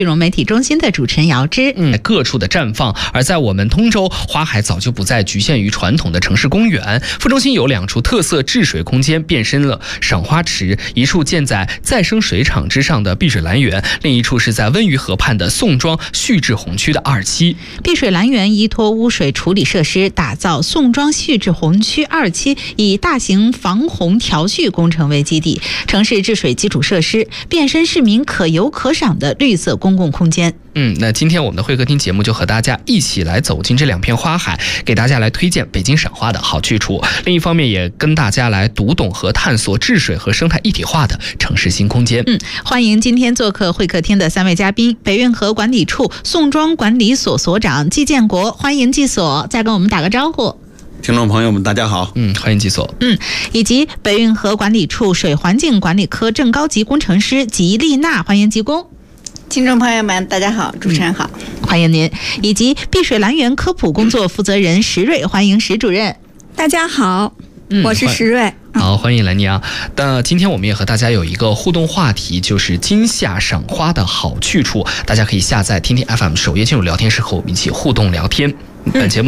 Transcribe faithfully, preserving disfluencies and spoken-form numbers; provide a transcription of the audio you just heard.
金融媒体中心的主持人姚芝。 嗯，各处的绽放。而在我们通州，花海早就不再局限于传统的城市公园，副中心有两处特色治水空间变身了赏花池，一处建在再生水厂之上的碧水蓝园，另一处是在温榆河畔的宋庄蓄滞洪区的二期。 碧水蓝园依托污水处理设施，打造宋庄蓄滞洪区二期，以大型防洪调蓄工程为基地，城市治水基础设施变身市民可游可赏的绿色公共空间。 嗯，那今天我们的会客厅节目就和大家一起来走进这两片花海，给大家来推荐北京赏花的好去处。另一方面，也跟大家来读懂和探索治水和生态一体化的城市新空间。 嗯，欢迎今天做客会客厅的三位嘉宾：北运河管理处宋庄管理所所长季建国，欢迎季所，再跟我们打个招呼。 听众朋友们大家好。 嗯，欢迎季所。 嗯，以及北运河管理处水环境管理科正高级工程师吉丽娜，欢迎吉工。 听众朋友们大家好，主持人好。 嗯，欢迎您。以及碧水蓝园科普工作负责人石瑞，欢迎石主任。 大家好，嗯、我是石瑞。 好，欢迎兰妮啊！那今天我们也和大家有一个互动话题，就是今夏赏花的好去处。大家可以下载听听 F M 首页进入聊天室，和我们一起互动聊天。本节目